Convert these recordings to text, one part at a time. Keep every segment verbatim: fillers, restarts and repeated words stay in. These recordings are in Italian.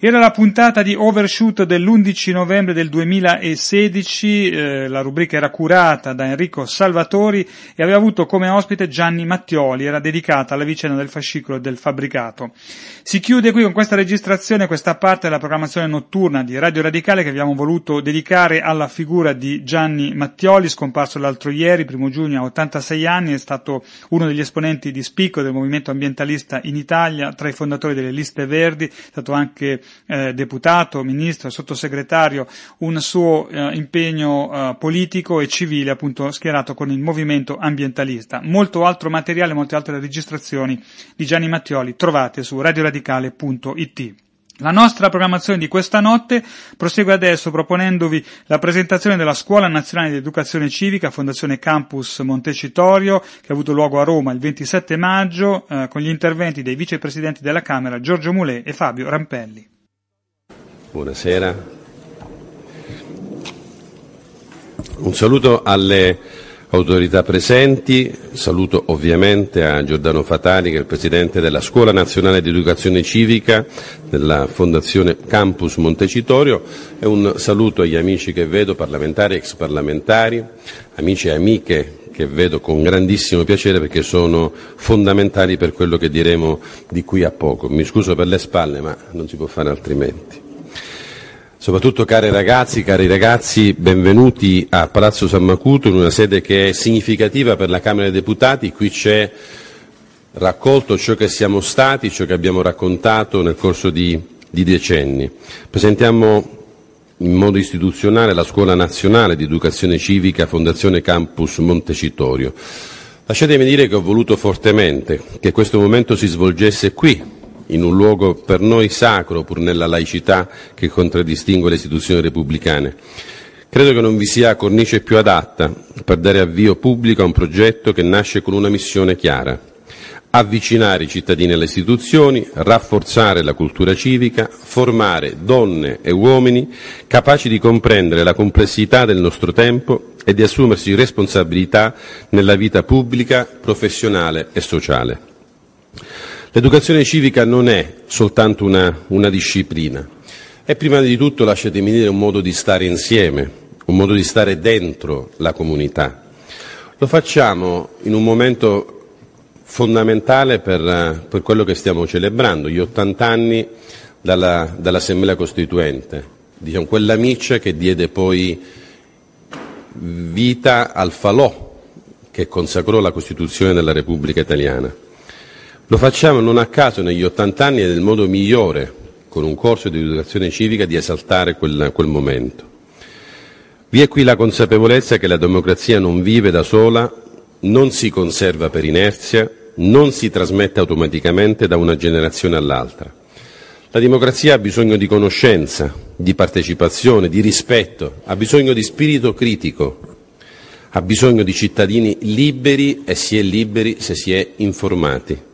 Era la puntata di Overshoot dell'undici novembre del duemilasedici, eh, la rubrica era curata da Enrico Salvatori e aveva avuto come ospite Gianni Mattioli, era dedicata alla vicenda del fascicolo del fabbricato. Si chiude qui con questa registrazione questa parte della programmazione notturna di Radio Radicale che abbiamo voluto dedicare alla figura di Gianni Mattioli, scomparso l'altro ieri, primo giugno, a ottantasei anni, è stato uno degli esponenti di spicco del movimento ambientalista in Italia, tra i fondatori delle Liste Verdi, è stato anche Eh, deputato, ministro, sottosegretario, un suo eh, impegno eh, politico e civile appunto schierato con il movimento ambientalista. Molto altro materiale, molte altre registrazioni di Gianni Mattioli trovate su radioradicale punto it. La nostra programmazione di questa notte prosegue adesso proponendovi la presentazione della Scuola Nazionale di Educazione Civica, Fondazione Campus Montecitorio, che ha avuto luogo a Roma il ventisette maggio, eh, con gli interventi dei vicepresidenti della Camera Giorgio Mulè e Fabio Rampelli. Buonasera. Un saluto alle autorità presenti, saluto ovviamente a Giordano Fatali che è il Presidente della Scuola Nazionale di Educazione Civica della Fondazione Campus Montecitorio e un saluto agli amici che vedo, parlamentari, ex parlamentari, amici e amiche che vedo con grandissimo piacere perché sono fondamentali per quello che diremo di qui a poco. Mi scuso per le spalle ma non si può fare altrimenti. Soprattutto cari ragazzi, cari ragazzi, benvenuti a Palazzo San Macuto, in una sede che è significativa per la Camera dei Deputati. Qui c'è raccolto ciò che siamo stati, ciò che abbiamo raccontato nel corso di, di decenni. Presentiamo in modo istituzionale la Scuola Nazionale di Educazione Civica, Fondazione Campus Montecitorio. Lasciatemi dire che ho voluto fortemente che questo momento si svolgesse qui, in un luogo per noi sacro, pur nella laicità che contraddistingue le istituzioni repubblicane. Credo che non vi sia cornice più adatta per dare avvio pubblico a un progetto che nasce con una missione chiara: avvicinare i cittadini alle istituzioni, rafforzare la cultura civica, formare donne e uomini capaci di comprendere la complessità del nostro tempo e di assumersi responsabilità nella vita pubblica, professionale e sociale. L'educazione civica non è soltanto una, una disciplina, è prima di tutto, lasciatemi dire, un modo di stare insieme, un modo di stare dentro la comunità. Lo facciamo in un momento fondamentale per, per quello che stiamo celebrando, gli ottanta anni dalla, dall'Assemblea Costituente, diciamo, quella miccia che diede poi vita al falò che consacrò la Costituzione della Repubblica Italiana. Lo facciamo non a caso negli ottanta anni e nel modo migliore, con un corso di educazione civica, di esaltare quel, quel momento. Vi è qui la consapevolezza che la democrazia non vive da sola, non si conserva per inerzia, non si trasmette automaticamente da una generazione all'altra. La democrazia ha bisogno di conoscenza, di partecipazione, di rispetto, ha bisogno di spirito critico, ha bisogno di cittadini liberi e si è liberi se si è informati.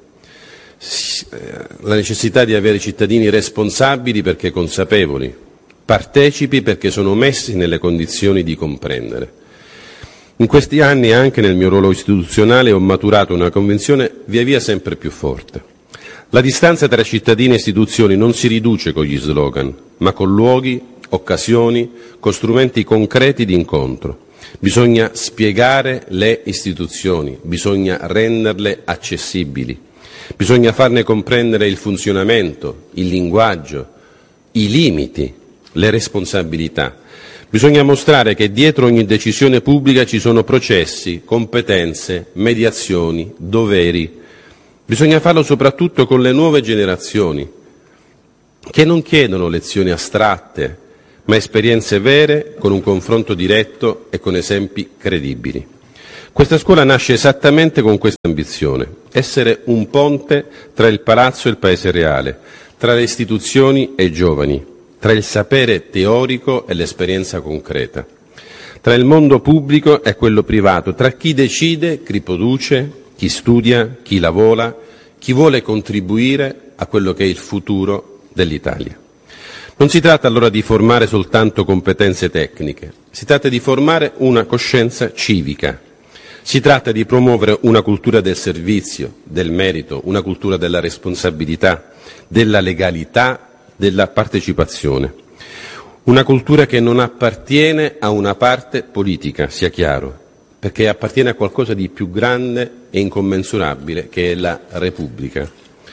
La necessità di avere cittadini responsabili perché consapevoli, partecipi perché sono messi nelle condizioni di comprendere. In questi anni, anche nel mio ruolo istituzionale, ho maturato una convinzione via via sempre più forte. La distanza tra cittadini e istituzioni non si riduce con gli slogan, ma con luoghi, occasioni, con strumenti concreti di incontro. Bisogna spiegare le istituzioni, bisogna renderle accessibili. Bisogna farne comprendere il funzionamento, il linguaggio, i limiti, le responsabilità. Bisogna mostrare che dietro ogni decisione pubblica ci sono processi, competenze, mediazioni, doveri. Bisogna farlo soprattutto con le nuove generazioni, che non chiedono lezioni astratte, ma esperienze vere, con un confronto diretto e con esempi credibili. Questa scuola nasce esattamente con questa ambizione: essere un ponte tra il palazzo e il paese reale, tra le istituzioni e i giovani, tra il sapere teorico e l'esperienza concreta, tra il mondo pubblico e quello privato, tra chi decide, chi produce, chi studia, chi lavora, chi vuole contribuire a quello che è il futuro dell'Italia. Non si tratta allora di formare soltanto competenze tecniche, si tratta di formare una coscienza civica. Si tratta di promuovere una cultura del servizio, del merito, una cultura della responsabilità, della legalità della partecipazione. Una cultura che non appartiene a una parte politica, sia chiaro, perché appartiene a qualcosa di più grande e incommensurabile, che è la Repubblica.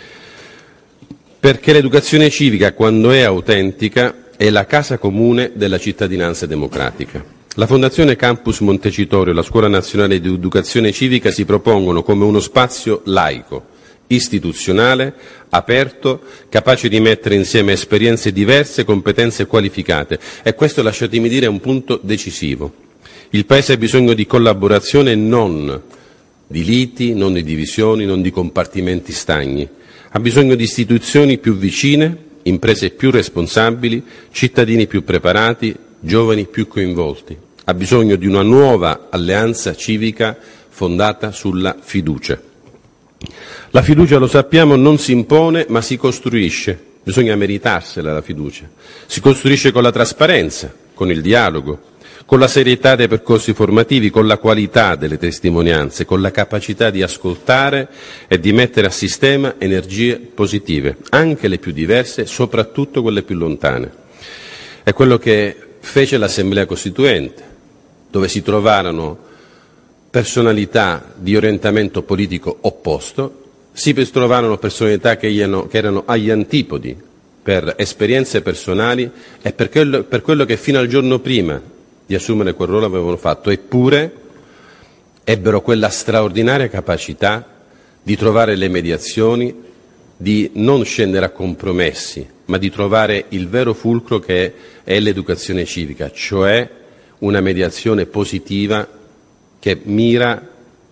Perché l'educazione civica, quando è autentica, è la casa comune della cittadinanza democratica. La Fondazione Campus Montecitorio e la Scuola Nazionale di Educazione Civica si propongono come uno spazio laico, istituzionale, aperto, capace di mettere insieme esperienze diverse e competenze qualificate. E questo, lasciatemi dire, è un punto decisivo. Il Paese ha bisogno di collaborazione, non di liti, non di divisioni, non di compartimenti stagni. Ha bisogno di istituzioni più vicine, imprese più responsabili, cittadini più preparati, giovani più coinvolti. Ha bisogno di una nuova alleanza civica fondata sulla fiducia. La fiducia, lo sappiamo, non si impone ma si costruisce. Bisogna meritarsela la fiducia. Si costruisce con la trasparenza, con il dialogo, con la serietà dei percorsi formativi, con la qualità delle testimonianze, con la capacità di ascoltare e di mettere a sistema energie positive, anche le più diverse, soprattutto quelle più lontane. È quello che fece l'Assemblea Costituente, dove si trovarono personalità di orientamento politico opposto, si trovarono personalità che erano agli antipodi per esperienze personali e per quello, per quello che fino al giorno prima di assumere quel ruolo avevano fatto, eppure ebbero quella straordinaria capacità di trovare le mediazioni, di non scendere a compromessi, ma di trovare il vero fulcro che è l'educazione civica, cioè una mediazione positiva che mira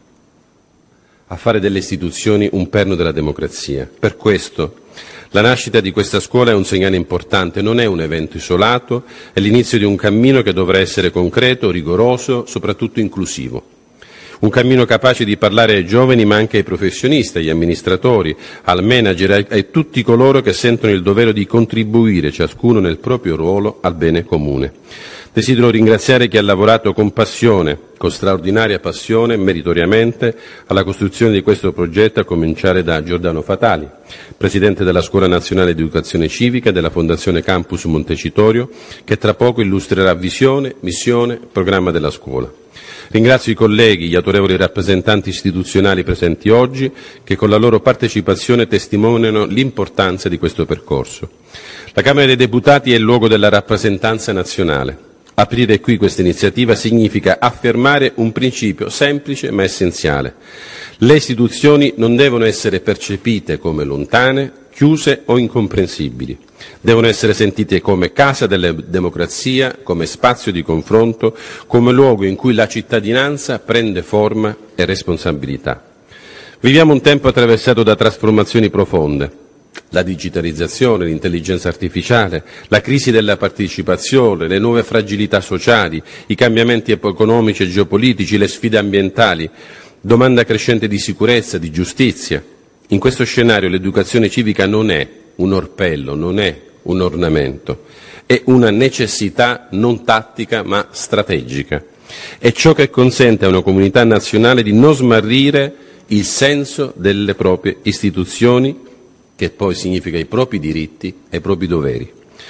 a fare delle istituzioni un perno della democrazia. Per questo la nascita di questa scuola è un segnale importante, non è un evento isolato, è l'inizio di un cammino che dovrà essere concreto, rigoroso, soprattutto inclusivo. Un cammino capace di parlare ai giovani ma anche ai professionisti, agli amministratori, al manager e a tutti coloro che sentono il dovere di contribuire, ciascuno nel proprio ruolo, al bene comune. Desidero ringraziare chi ha lavorato con passione, con straordinaria passione, meritoriamente, alla costruzione di questo progetto, a cominciare da Giordano Fatali, Presidente della Scuola Nazionale di Educazione Civica e della Fondazione Campus Montecitorio, che tra poco illustrerà visione, missione, programma della scuola. Ringrazio i colleghi, gli autorevoli rappresentanti istituzionali presenti oggi, che con la loro partecipazione testimoniano l'importanza di questo percorso. La Camera dei Deputati è il luogo della rappresentanza nazionale. Aprire qui questa iniziativa significa affermare un principio semplice ma essenziale. Le istituzioni non devono essere percepite come lontane, chiuse o incomprensibili. Devono essere sentite come casa della democrazia, come spazio di confronto, come luogo in cui la cittadinanza prende forma e responsabilità. Viviamo un tempo attraversato da trasformazioni profonde. La digitalizzazione, l'intelligenza artificiale, la crisi della partecipazione, le nuove fragilità sociali, i cambiamenti economici e geopolitici, le sfide ambientali, domanda crescente di sicurezza, di giustizia. In questo scenario l'educazione civica non è un orpello, non è un ornamento, è una necessità non tattica ma strategica. È ciò che consente a una comunità nazionale di non smarrire il senso delle proprie istituzioni, che poi significa i propri diritti e i propri doveri.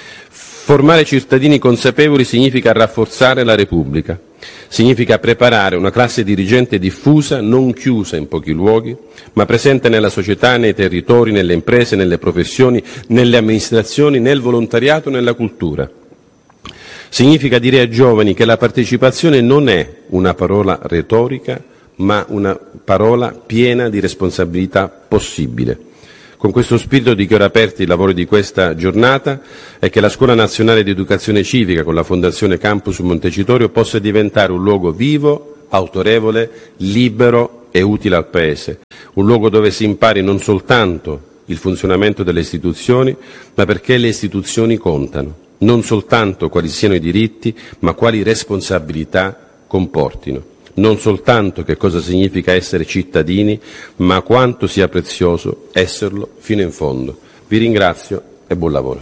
Formare cittadini consapevoli significa rafforzare la Repubblica, significa preparare una classe dirigente diffusa, non chiusa in pochi luoghi, ma presente nella società, nei territori, nelle imprese, nelle professioni, nelle amministrazioni, nel volontariato, nella cultura. Significa dire ai giovani che la partecipazione non è una parola retorica, ma una parola piena di responsabilità possibile. Con questo spirito dichiaro aperti i lavori di questa giornata e che la Scuola Nazionale di Educazione Civica con la Fondazione Campus Montecitorio possa diventare un luogo vivo, autorevole, libero e utile al Paese. Un luogo dove si impari non soltanto il funzionamento delle istituzioni, ma perché le istituzioni contano. Non soltanto quali siano i diritti, ma quali responsabilità comportino. Non soltanto che cosa significa essere cittadini, ma quanto sia prezioso esserlo fino in fondo. Vi ringrazio e buon lavoro.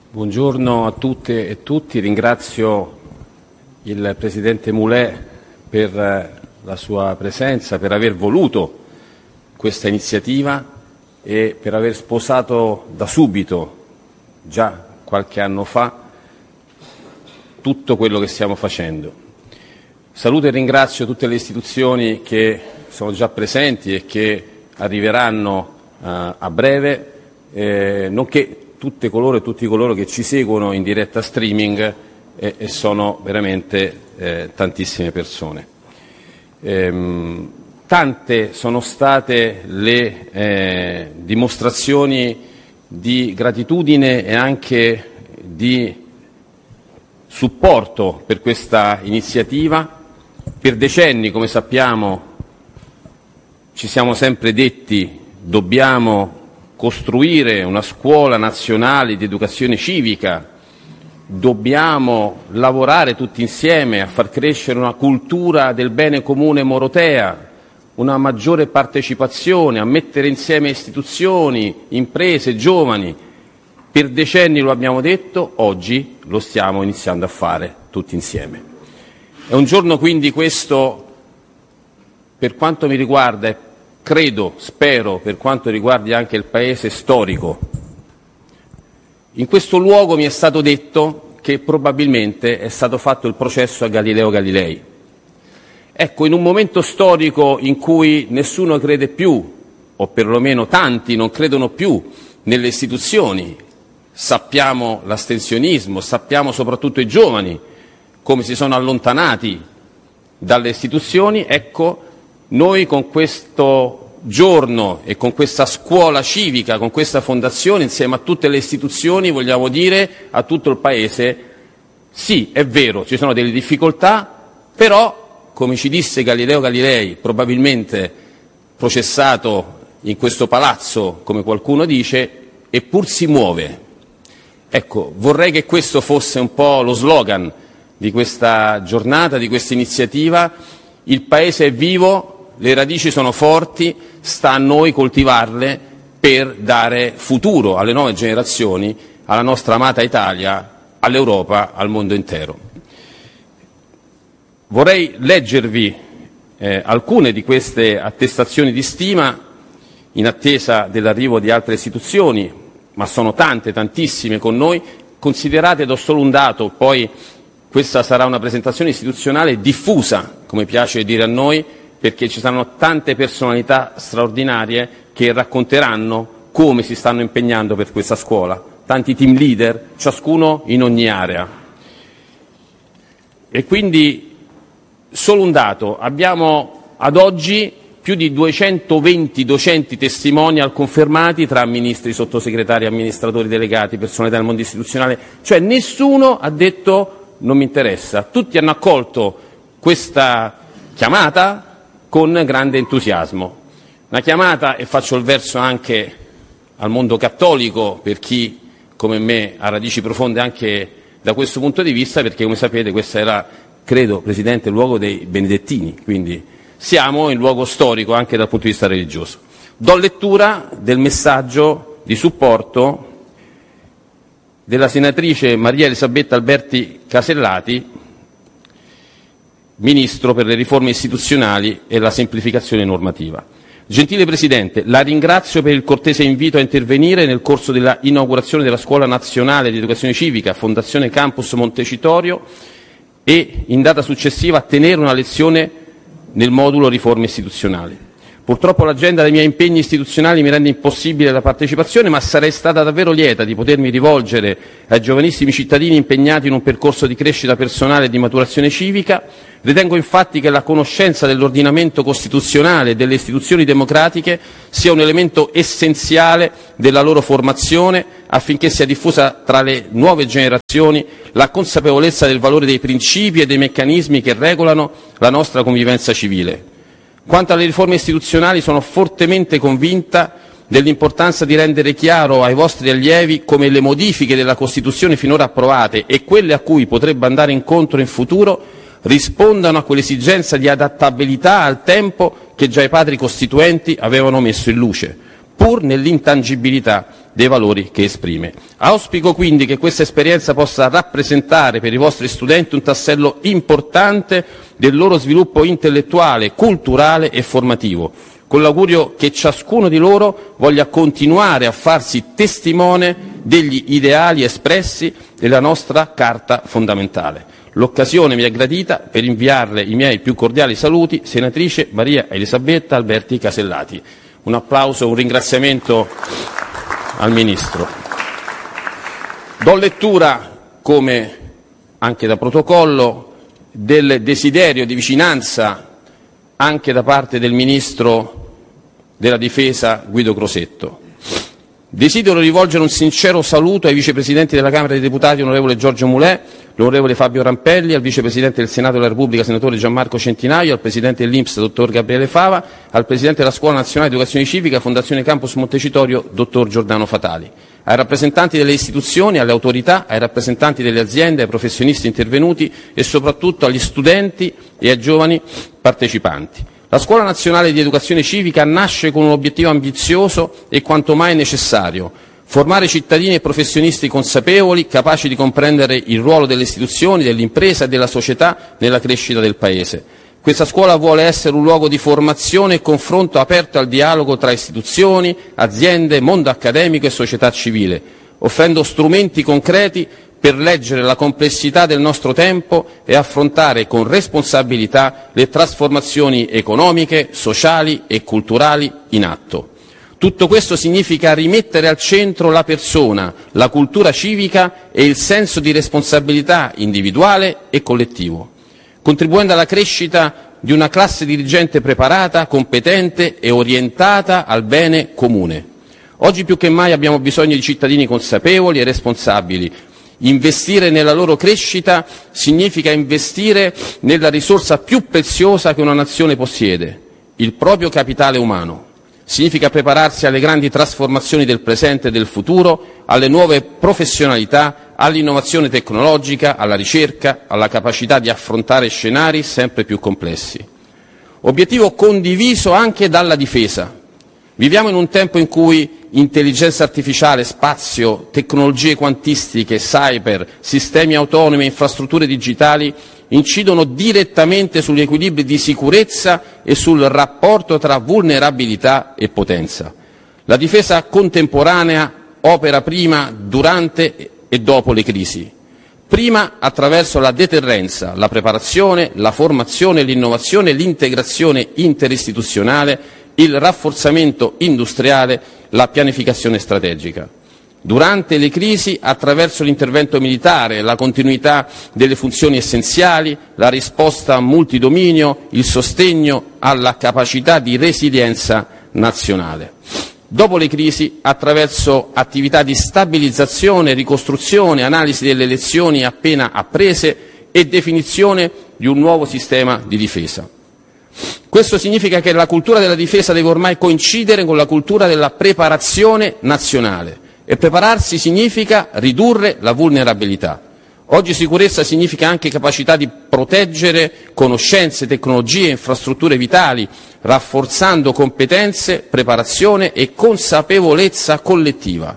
Buongiorno a tutte e tutti, ringrazio il Presidente Moulet per la sua presenza, per aver voluto questa iniziativa e per aver sposato da subito, già qualche anno fa, tutto quello che stiamo facendo. Saluto e ringrazio tutte le istituzioni che sono già presenti e che arriveranno eh, a breve, eh, nonché tutte coloro e tutti coloro che ci seguono in diretta streaming e, e sono veramente eh, tantissime persone. Ehm, tante sono state le eh, dimostrazioni di gratitudine e anche di supporto per questa iniziativa. Per decenni, come sappiamo, ci siamo sempre detti dobbiamo costruire una scuola nazionale di educazione civica, dobbiamo lavorare tutti insieme a far crescere una cultura del bene comune morotea, una maggiore partecipazione, a mettere insieme istituzioni, imprese, giovani. Per decenni lo abbiamo detto, oggi lo stiamo iniziando a fare tutti insieme. È un giorno quindi questo, per quanto mi riguarda, e credo, spero, per quanto riguardi anche il Paese, storico. In questo luogo mi è stato detto che probabilmente è stato fatto il processo a Galileo Galilei. Ecco, in un momento storico in cui nessuno crede più, o perlomeno tanti non credono più nelle istituzioni, sappiamo l'astensionismo, sappiamo soprattutto i giovani come si sono allontanati dalle istituzioni, ecco, noi con questo giorno e con questa scuola civica, con questa fondazione, insieme a tutte le istituzioni, vogliamo dire a tutto il Paese, sì, è vero, ci sono delle difficoltà, però, come ci disse Galileo Galilei, probabilmente processato in questo palazzo, come qualcuno dice, eppur si muove. Ecco, vorrei che questo fosse un po' lo slogan di questa giornata, di questa iniziativa. Il Paese è vivo, le radici sono forti, sta a noi coltivarle per dare futuro alle nuove generazioni, alla nostra amata Italia, all'Europa, al mondo intero. Vorrei leggervi eh, alcune di queste attestazioni di stima in attesa dell'arrivo di altre istituzioni, ma sono tante, tantissime con noi. Considerate, do solo un dato, poi questa sarà una presentazione istituzionale diffusa, come piace dire a noi, perché ci saranno tante personalità straordinarie che racconteranno come si stanno impegnando per questa scuola, tanti team leader, ciascuno in ogni area. E quindi solo un dato, abbiamo ad oggi più di duecentoventi docenti testimonial confermati tra ministri, sottosegretari, amministratori delegati, personalità del mondo istituzionale, cioè nessuno ha detto non mi interessa, tutti hanno accolto questa chiamata con grande entusiasmo. Una chiamata, e faccio il verso anche al mondo cattolico, per chi come me ha radici profonde anche da questo punto di vista, perché come sapete questo era, credo, Presidente, il luogo dei benedettini, quindi siamo in luogo storico anche dal punto di vista religioso. Do lettura del messaggio di supporto della senatrice Maria Elisabetta Alberti Casellati, Ministro per le riforme istituzionali e la semplificazione normativa. Gentile Presidente, la ringrazio per il cortese invito a intervenire nel corso della inaugurazione della Scuola Nazionale di Educazione Civica, Fondazione Campus Montecitorio, e in data successiva a tenere una lezione nel modulo riforme istituzionali. Purtroppo l'agenda dei miei impegni istituzionali mi rende impossibile la partecipazione, ma sarei stata davvero lieta di potermi rivolgere ai giovanissimi cittadini impegnati in un percorso di crescita personale e di maturazione civica. Ritengo infatti che la conoscenza dell'ordinamento costituzionale e delle istituzioni democratiche sia un elemento essenziale della loro formazione, affinché sia diffusa tra le nuove generazioni la consapevolezza del valore dei principi e dei meccanismi che regolano la nostra convivenza civile. Quanto alle riforme istituzionali, sono fortemente convinta dell'importanza di rendere chiaro ai vostri allievi come le modifiche della Costituzione finora approvate e quelle a cui potrebbe andare incontro in futuro rispondano a quell'esigenza di adattabilità al tempo che già i padri costituenti avevano messo in luce, pur nell'intangibilità dei valori che esprime. Auspico quindi che questa esperienza possa rappresentare per i vostri studenti un tassello importante del loro sviluppo intellettuale, culturale e formativo, con l'augurio che ciascuno di loro voglia continuare a farsi testimone degli ideali espressi nella nostra Carta fondamentale. L'occasione mi è gradita per inviarle i miei più cordiali saluti, senatrice Maria Elisabetta Alberti Casellati. Un applauso, un ringraziamento al Ministro. Do lettura, come anche da protocollo, del desiderio di vicinanza anche da parte del Ministro della Difesa Guido Crosetto. Desidero rivolgere un sincero saluto ai vicepresidenti della Camera dei Deputati, onorevole Giorgio Mulè, l'onorevole Fabio Rampelli, al vicepresidente del Senato della Repubblica, senatore Gianmarco Centinaio, al presidente dell'I N P S, dottor Gabriele Fava, al presidente della Scuola Nazionale di Educazione Civica, Fondazione Campus Montecitorio, dottor Giordano Fatali, ai rappresentanti delle istituzioni, alle autorità, ai rappresentanti delle aziende, ai professionisti intervenuti e soprattutto agli studenti e ai giovani partecipanti. La Scuola Nazionale di Educazione Civica nasce con un obiettivo ambizioso e quanto mai necessario: formare cittadini e professionisti consapevoli, capaci di comprendere il ruolo delle istituzioni, dell'impresa e della società nella crescita del Paese. Questa scuola vuole essere un luogo di formazione e confronto aperto al dialogo tra istituzioni, aziende, mondo accademico e società civile, offrendo strumenti concreti per leggere la complessità del nostro tempo e affrontare con responsabilità le trasformazioni economiche, sociali e culturali in atto. Tutto questo significa rimettere al centro la persona, la cultura civica e il senso di responsabilità individuale e collettivo, contribuendo alla crescita di una classe dirigente preparata, competente e orientata al bene comune. Oggi più che mai abbiamo bisogno di cittadini consapevoli e responsabili. Investire nella loro crescita significa investire nella risorsa più preziosa che una nazione possiede, il proprio capitale umano. Significa prepararsi alle grandi trasformazioni del presente e del futuro, alle nuove professionalità, all'innovazione tecnologica, alla ricerca, alla capacità di affrontare scenari sempre più complessi. Obiettivo condiviso anche dalla difesa. Viviamo in un tempo in cui intelligenza artificiale, spazio, tecnologie quantistiche, cyber, sistemi autonomi e infrastrutture digitali incidono direttamente sugli equilibri di sicurezza e sul rapporto tra vulnerabilità e potenza. La difesa contemporanea opera prima, durante e dopo le crisi. Prima attraverso la deterrenza, la preparazione, la formazione, l'innovazione, l'integrazione interistituzionale, il rafforzamento industriale, la pianificazione strategica. Durante le crisi attraverso l'intervento militare, la continuità delle funzioni essenziali, la risposta multidominio, il sostegno alla capacità di resilienza nazionale. Dopo le crisi attraverso attività di stabilizzazione, ricostruzione, analisi delle lezioni appena apprese e definizione di un nuovo sistema di difesa. Questo significa che la cultura della difesa deve ormai coincidere con la cultura della preparazione nazionale e prepararsi significa ridurre la vulnerabilità. Oggi sicurezza significa anche capacità di proteggere conoscenze, tecnologie, infrastrutture vitali, rafforzando competenze, preparazione e consapevolezza collettiva.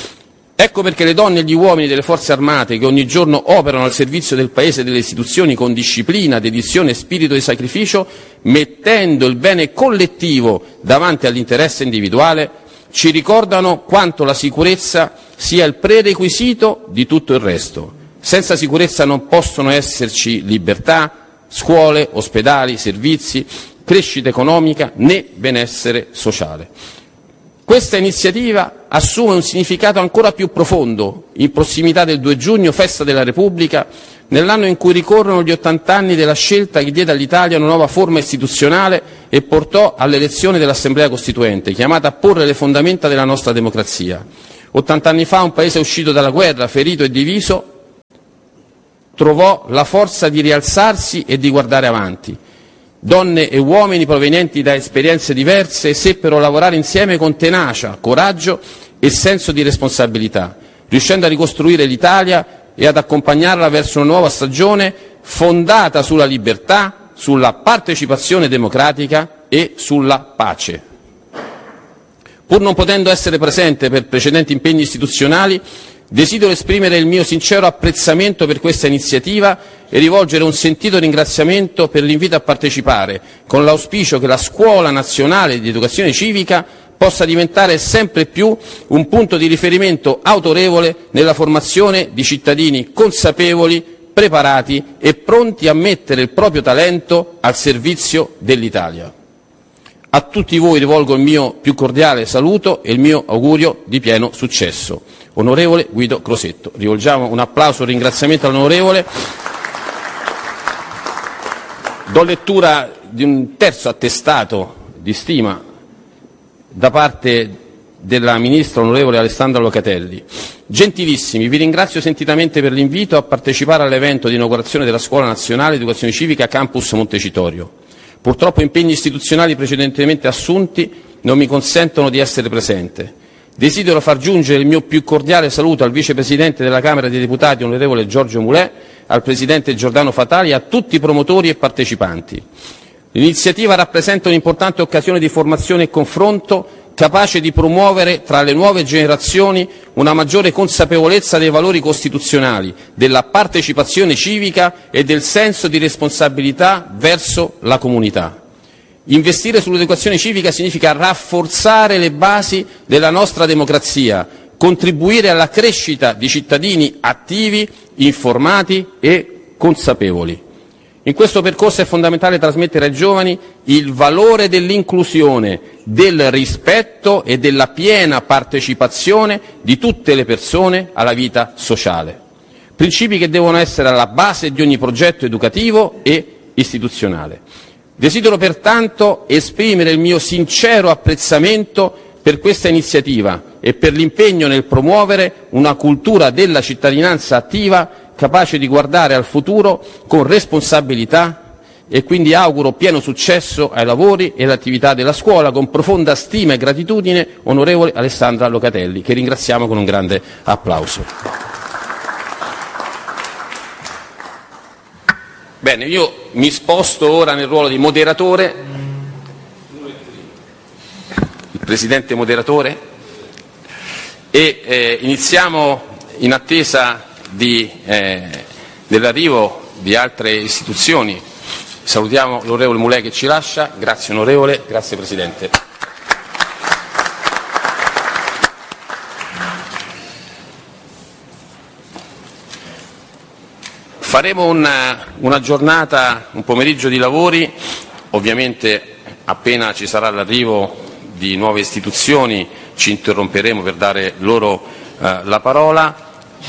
Ecco perché le donne e gli uomini delle forze armate che ogni giorno operano al servizio del Paese e delle istituzioni con disciplina, dedizione e spirito di sacrificio, mettendo il bene collettivo davanti all'interesse individuale, ci ricordano quanto la sicurezza sia il prerequisito di tutto il resto. Senza sicurezza non possono esserci libertà, scuole, ospedali, servizi, crescita economica né benessere sociale. Questa iniziativa assume un significato ancora più profondo in prossimità del due giugno, festa della Repubblica, nell'anno in cui ricorrono gli ottanta anni della scelta che diede all'Italia una nuova forma istituzionale e portò all'elezione dell'Assemblea Costituente, chiamata a porre le fondamenta della nostra democrazia. ottanta anni fa un Paese uscito dalla guerra, ferito e diviso, trovò la forza di rialzarsi e di guardare avanti. Donne e uomini provenienti da esperienze diverse seppero lavorare insieme con tenacia, coraggio e senso di responsabilità, riuscendo a ricostruire l'Italia e ad accompagnarla verso una nuova stagione fondata sulla libertà, sulla partecipazione democratica e sulla pace. Pur non potendo essere presente per precedenti impegni istituzionali, desidero esprimere il mio sincero apprezzamento per questa iniziativa e rivolgere un sentito ringraziamento per l'invito a partecipare, con l'auspicio che la Scuola Nazionale di Educazione Civica possa diventare sempre più un punto di riferimento autorevole nella formazione di cittadini consapevoli, preparati e pronti a mettere il proprio talento al servizio dell'Italia. A tutti voi rivolgo il mio più cordiale saluto e il mio augurio di pieno successo. Onorevole Guido Crosetto. Rivolgiamo un applauso e un ringraziamento all'onorevole. Do lettura di un terzo attestato di stima da parte della Ministra onorevole Alessandra Locatelli. Gentilissimi, vi ringrazio sentitamente per l'invito a partecipare all'evento di inaugurazione della Scuola Nazionale di Educazione Civica Campus Montecitorio. Purtroppo impegni istituzionali precedentemente assunti non mi consentono di essere presente. Desidero far giungere il mio più cordiale saluto al Vicepresidente della Camera dei Deputati, onorevole Giorgio Mulè, al Presidente Giordano Fatali e a tutti i promotori e partecipanti. L'iniziativa rappresenta un'importante occasione di formazione e confronto capace di promuovere tra le nuove generazioni una maggiore consapevolezza dei valori costituzionali, della partecipazione civica e del senso di responsabilità verso la comunità. Investire sull'educazione civica significa rafforzare le basi della nostra democrazia, contribuire alla crescita di cittadini attivi, informati e consapevoli. In questo percorso è fondamentale trasmettere ai giovani il valore dell'inclusione, del rispetto e della piena partecipazione di tutte le persone alla vita sociale. Principi che devono essere alla base di ogni progetto educativo e istituzionale. Desidero pertanto esprimere il mio sincero apprezzamento per questa iniziativa e per l'impegno nel promuovere una cultura della cittadinanza attiva capace di guardare al futuro con responsabilità e quindi auguro pieno successo ai lavori e all'attività della scuola con profonda stima e gratitudine, onorevole Alessandra Locatelli, che ringraziamo con un grande applauso. Bene, io mi sposto ora nel ruolo di moderatore, il Presidente moderatore, e eh, iniziamo in attesa di, eh, dell'arrivo di altre istituzioni. Salutiamo l'onorevole Mulè che ci lascia. Grazie onorevole, grazie Presidente. Faremo una, una giornata, un pomeriggio di lavori, ovviamente appena ci sarà l'arrivo di nuove istituzioni ci interromperemo per dare loro eh, la parola,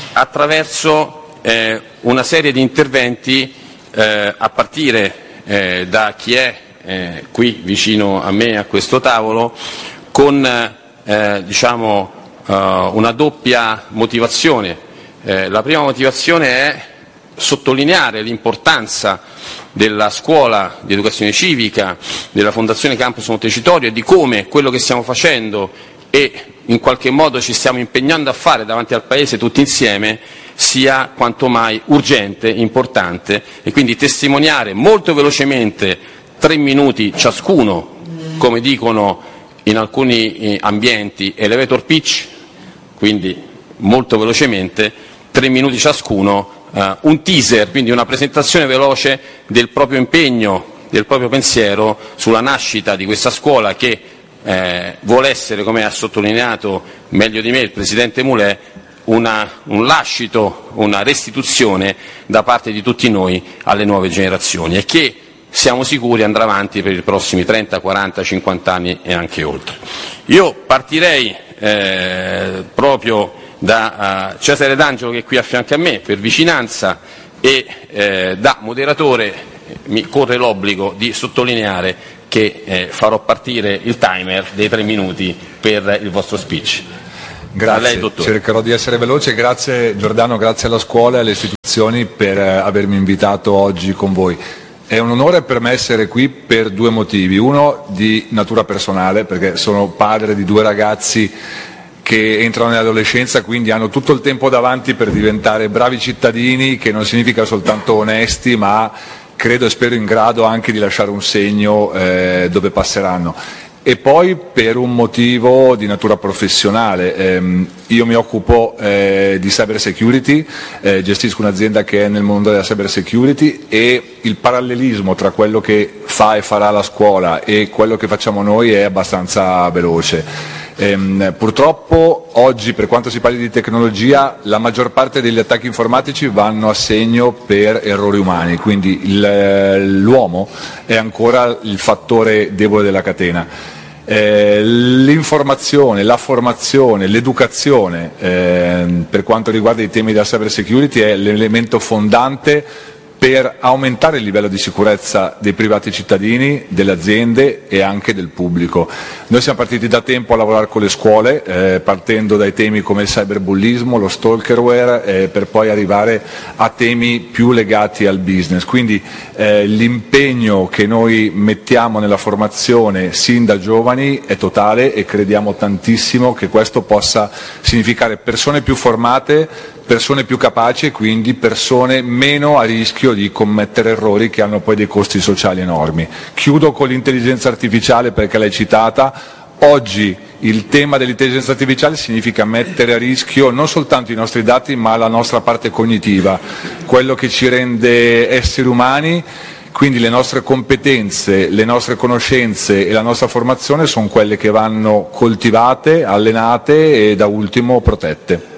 attraverso eh, una serie di interventi eh, a partire eh, da chi è eh, qui vicino a me a questo tavolo, con eh, diciamo, eh, una doppia motivazione. Eh, la prima motivazione è sottolineare l'importanza della scuola di educazione civica, della Fondazione Campus Montecitorio e di come quello che stiamo facendo e in qualche modo ci stiamo impegnando a fare davanti al Paese tutti insieme sia quanto mai urgente, importante, e quindi testimoniare molto velocemente, tre minuti ciascuno, come dicono in alcuni ambienti elevator pitch, quindi molto velocemente, tre minuti ciascuno, Uh, un teaser, quindi una presentazione veloce del proprio impegno, del proprio pensiero sulla nascita di questa scuola che eh, vuole essere, come ha sottolineato meglio di me il Presidente Mulè, una, un lascito, una restituzione da parte di tutti noi alle nuove generazioni e che siamo sicuri andrà avanti per i prossimi trenta, quaranta, cinquanta anni e anche oltre. Io partirei eh, proprio da uh, Cesare D'Angelo, che è qui a fianco a me per vicinanza, e eh, da moderatore mi corre l'obbligo di sottolineare che eh, farò partire il timer dei tre minuti per il vostro speech. Grazie, lei, dottore. Cercherò di essere veloce. Grazie Giordano, grazie alla scuola e alle istituzioni per eh, avermi invitato oggi con voi. È un onore per me essere qui per due motivi. Uno di natura personale, perché sono padre di due ragazzi che entrano nell'adolescenza, quindi hanno tutto il tempo davanti per diventare bravi cittadini, che non significa soltanto onesti, ma credo e spero in grado anche di lasciare un segno eh, dove passeranno. e poi per un motivo di natura professionale. Eh, io mi occupo eh, di cyber security, eh, gestisco un'azienda che è nel mondo della cyber security, e il parallelismo tra quello che fa e farà la scuola e quello che facciamo noi è abbastanza veloce. Ehm, purtroppo oggi, per quanto si parli di tecnologia, la maggior parte degli attacchi informatici vanno a segno per errori umani, quindi il, l'uomo è ancora il fattore debole della catena. Eh, l'informazione, la formazione, l'educazione eh, per quanto riguarda i temi della cyber security è l'elemento fondante per aumentare il livello di sicurezza dei privati cittadini, delle aziende e anche del pubblico. Noi siamo partiti da tempo a lavorare con le scuole, eh, partendo dai temi come il cyberbullismo, lo stalkerware, eh, per poi arrivare a temi più legati al business. Quindi eh, l'impegno che noi mettiamo nella formazione sin da giovani è totale, e crediamo tantissimo che questo possa significare persone più formate, persone più capaci e quindi persone meno a rischio di commettere errori che hanno poi dei costi sociali enormi. Chiudo con l'intelligenza artificiale, perché l'hai citata. Oggi il tema dell'intelligenza artificiale significa mettere a rischio non soltanto i nostri dati, ma la nostra parte cognitiva, quello che ci rende esseri umani. Quindi le nostre competenze, le nostre conoscenze e la nostra formazione sono quelle che vanno coltivate, allenate e da ultimo protette.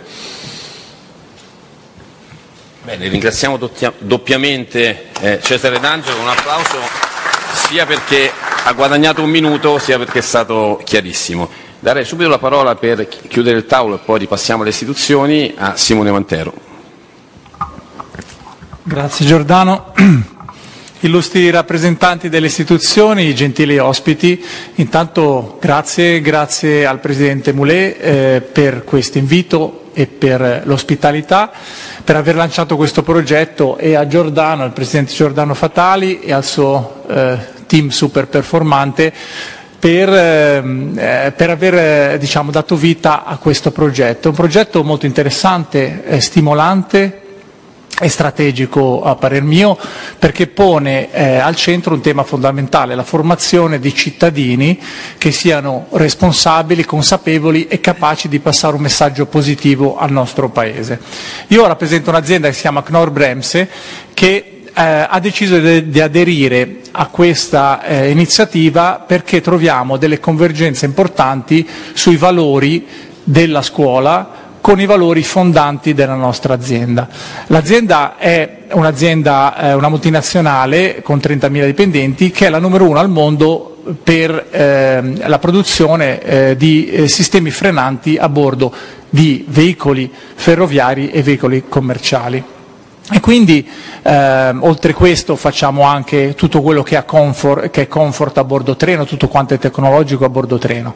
Bene, ringraziamo doppiamente eh, Cesare D'Angelo con un applauso, sia perché ha guadagnato un minuto, sia perché è stato chiarissimo. Darei subito la parola per chiudere il tavolo e poi ripassiamo alle istituzioni a Simone Mantero. Grazie Giordano. Illustri rappresentanti delle istituzioni, gentili ospiti, intanto grazie, grazie al Presidente Moulet eh, per questo invito e per l'ospitalità, per aver lanciato questo progetto, e a Giordano, al Presidente Giordano Fatali e al suo eh, team super performante per, eh, per aver eh, diciamo, dato vita a questo progetto. È un progetto molto interessante, eh, stimolante e strategico a parer mio, perché pone eh, al centro un tema fondamentale: la formazione di cittadini che siano responsabili, consapevoli e capaci di passare un messaggio positivo al nostro Paese. Io rappresento un'azienda che si chiama Knorr-Bremse, che eh, ha deciso di, di aderire a questa eh, iniziativa perché troviamo delle convergenze importanti sui valori della scuola con i valori fondanti della nostra azienda. L'azienda è un'azienda, eh, una multinazionale con trentamila dipendenti, che è la numero uno al mondo per eh, la produzione eh, di eh, sistemi frenanti a bordo di veicoli ferroviari e veicoli commerciali. E quindi eh, oltre questo facciamo anche tutto quello che, ha comfort, che è comfort a bordo treno, tutto quanto è tecnologico a bordo treno.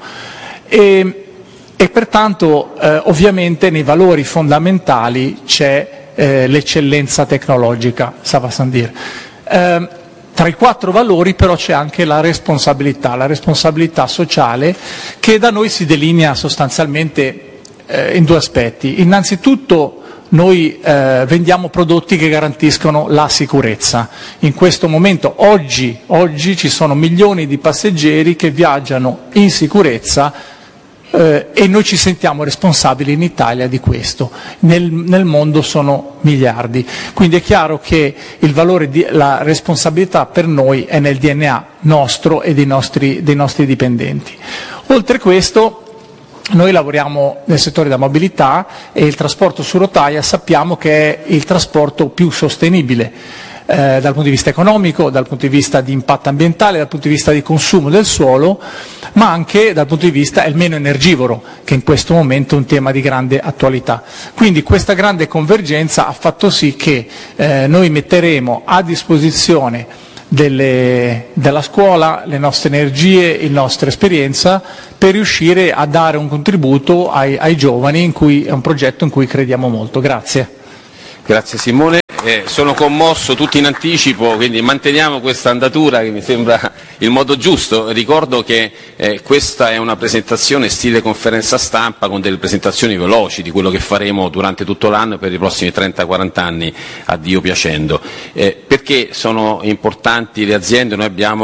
E, E pertanto eh, ovviamente nei valori fondamentali c'è eh, l'eccellenza tecnologica, ça va sans dire. Eh, tra i quattro valori però c'è anche la responsabilità, la responsabilità sociale, che da noi si delinea sostanzialmente eh, in due aspetti. Innanzitutto noi eh, vendiamo prodotti che garantiscono la sicurezza. In questo momento, oggi, oggi ci sono milioni di passeggeri che viaggiano in sicurezza, Eh, e noi ci sentiamo responsabili in Italia di questo. Nel, nel mondo sono miliardi, quindi è chiaro che il valore di la responsabilità per noi è nel D N A nostro e dei nostri, dei nostri dipendenti. Oltre questo, noi lavoriamo nel settore della mobilità, e il trasporto su rotaia sappiamo che è il trasporto più sostenibile Eh, dal punto di vista economico, dal punto di vista di impatto ambientale, dal punto di vista di consumo del suolo, ma anche dal punto di vista è il meno energivoro, che in questo momento è un tema di grande attualità. Quindi questa grande convergenza ha fatto sì che eh, noi metteremo a disposizione delle, della scuola le nostre energie, la nostra esperienza, per riuscire a dare un contributo ai, ai giovani, in cui, è un progetto in cui crediamo molto. Grazie. Grazie Simone. Eh, sono commosso tutti in anticipo, quindi manteniamo questa andatura che mi sembra il modo giusto. Ricordo che eh, questa è una presentazione stile conferenza stampa, con delle presentazioni veloci di quello che faremo durante tutto l'anno per i prossimi trenta quaranta anni, a Dio piacendo. Eh, perché sono importanti le aziende? Noi abbiamo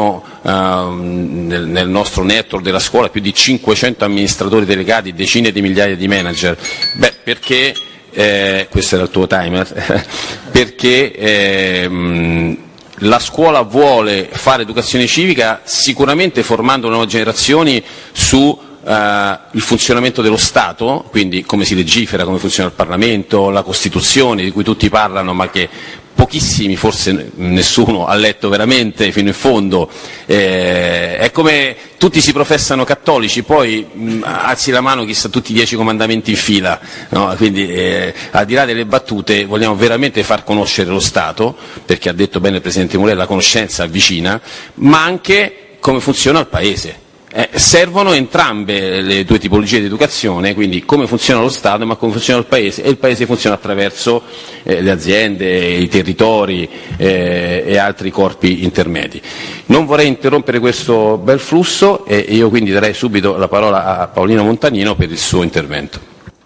nel, nel nostro network della scuola più di cinquecento amministratori delegati, decine di migliaia di manager? Beh, perché, eh, questo era il tuo timer, perché eh, la scuola vuole fare educazione civica sicuramente formando nuove generazioni su Uh, il funzionamento dello Stato, quindi come si legifera, come funziona il Parlamento, la Costituzione di cui tutti parlano ma che pochissimi, forse nessuno ha letto veramente fino in fondo. Eh, è come tutti si professano cattolici, poi mh, alzi la mano chi sa tutti i dieci comandamenti in fila, no? Quindi eh, al di là delle battute vogliamo veramente far conoscere lo Stato, perché ha detto bene il Presidente Mulè, la conoscenza avvicina, ma anche come funziona il Paese. Eh, servono entrambe le due tipologie di educazione, quindi come funziona lo Stato ma come funziona il Paese, e il Paese funziona attraverso eh, le aziende, i territori eh, e altri corpi intermedi. Non vorrei interrompere questo bel flusso e io quindi darei subito la parola a Paolino Montagnino per il suo intervento.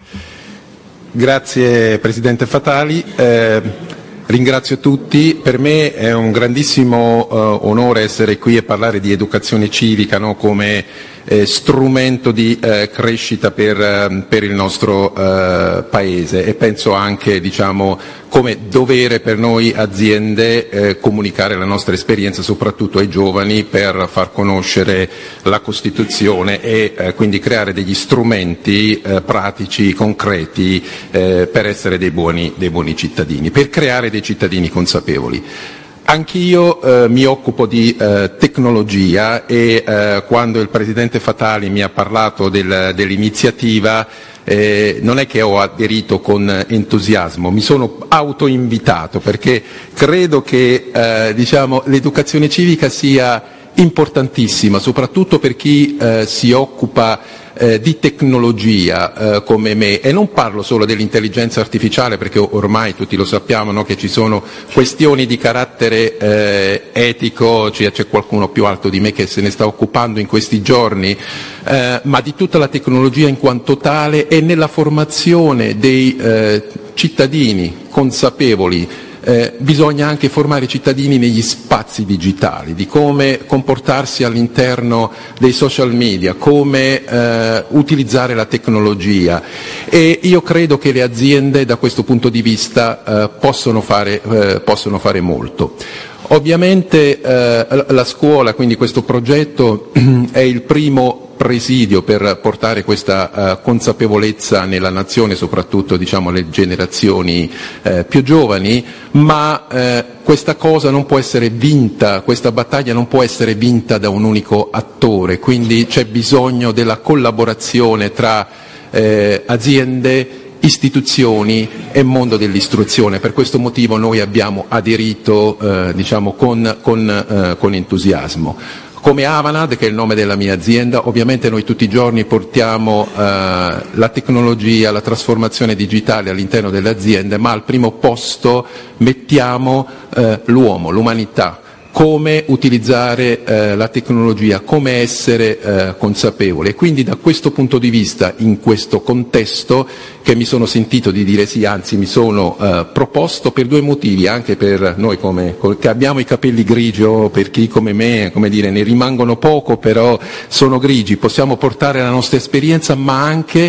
Grazie Presidente Fatali. Eh... Ringrazio tutti, per me è un grandissimo eh, onore essere qui e parlare di educazione civica, no? come eh, strumento di eh, crescita per, eh, per il nostro eh, Paese, e penso anche, diciamo, come dovere per noi aziende eh, comunicare la nostra esperienza soprattutto ai giovani per far conoscere la Costituzione e eh, quindi creare degli strumenti eh, pratici, concreti eh, per essere dei buoni, dei buoni cittadini, per creare dei cittadini consapevoli. Anch'io eh, mi occupo di eh, tecnologia e eh, quando il Presidente Fatali mi ha parlato del, dell'iniziativa eh, non è che ho aderito con entusiasmo, mi sono autoinvitato perché credo che eh, diciamo, l'educazione civica sia importantissima, soprattutto per chi eh, si occupa Eh, di tecnologia eh, come me, e non parlo solo dell'intelligenza artificiale perché ormai tutti lo sappiamo, no, che ci sono questioni di carattere eh, etico, cioè, c'è qualcuno più alto di me che se ne sta occupando in questi giorni, eh, ma di tutta la tecnologia in quanto tale e nella formazione dei eh, cittadini consapevoli. Eh, bisogna anche formare i cittadini negli spazi digitali, di come comportarsi all'interno dei social media, come eh, utilizzare la tecnologia, e io credo che le aziende da questo punto di vista eh, possono fare, eh, possono fare molto. Ovviamente eh, la scuola, quindi questo progetto è il primo presidio per portare questa uh, consapevolezza nella nazione, soprattutto diciamo alle generazioni eh, più giovani, ma eh, questa cosa non può essere vinta, questa battaglia non può essere vinta da un unico attore, quindi c'è bisogno della collaborazione tra eh, aziende, istituzioni e mondo dell'istruzione. Per questo motivo noi abbiamo aderito eh, diciamo con, con, eh, con entusiasmo. Come Avanad, che è il nome della mia azienda, ovviamente noi tutti i giorni portiamo eh, la tecnologia, la trasformazione digitale all'interno delle aziende, ma al primo posto mettiamo eh, l'uomo, l'umanità, come utilizzare eh, la tecnologia, come essere eh, consapevole. E quindi da questo punto di vista, in questo contesto, che mi sono sentito di dire sì, anzi mi sono eh, proposto per due motivi, anche per noi come, che abbiamo i capelli grigi, o per chi come me, come dire, ne rimangono poco, però sono grigi, possiamo portare la nostra esperienza, ma anche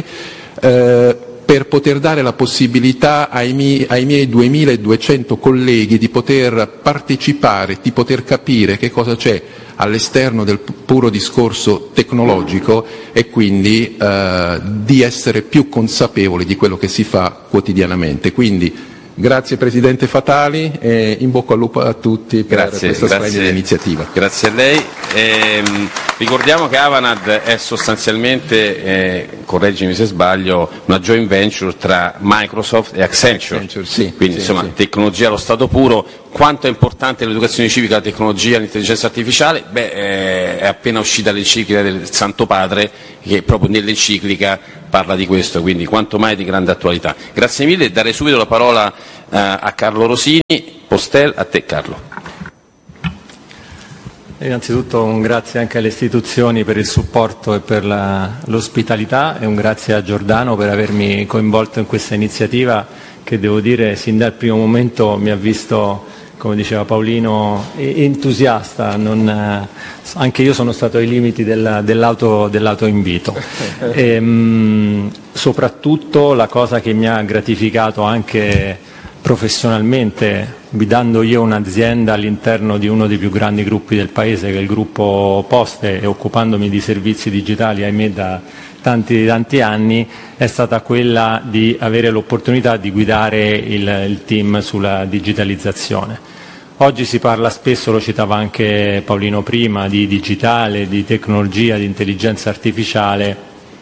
eh, per poter dare la possibilità ai miei, ai miei duemiladuecento colleghi di poter partecipare, di poter capire che cosa c'è all'esterno del puro discorso tecnologico e quindi eh, di essere più consapevoli di quello che si fa quotidianamente. Quindi grazie Presidente Fatali e in bocca al lupo a tutti per grazie, questa grazie, splendida iniziativa. Grazie a lei. Ehm, ricordiamo che Avanad è sostanzialmente, eh, correggimi se sbaglio, una joint venture tra Microsoft e Accenture, Accenture sì, quindi sì, insomma sì. Tecnologia allo stato puro. Quanto è importante l'educazione civica, la tecnologia, l'intelligenza artificiale? Beh, eh, è appena uscita l'enciclica del Santo Padre che proprio nell'enciclica parla di questo, quindi quanto mai di grande attualità. Grazie mille, darei subito la parola eh, a Carlo Rosini. Postel, a te Carlo. Innanzitutto un grazie anche alle istituzioni per il supporto e per la, l'ospitalità, e un grazie a Giordano per avermi coinvolto in questa iniziativa che, devo dire, sin dal primo momento mi ha visto come diceva Paolino, entusiasta, non, anche io sono stato ai limiti del, dell'auto, dell'autoinvito. E, mh, soprattutto la cosa che mi ha gratificato anche professionalmente, guidando io un'azienda all'interno di uno dei più grandi gruppi del Paese, che è il gruppo Poste, e occupandomi di servizi digitali, ahimè, da tanti tanti anni, è stata quella di avere l'opportunità di guidare il, il team sulla digitalizzazione. Oggi si parla spesso, lo citava anche Paolino prima, di digitale, di tecnologia, di intelligenza artificiale,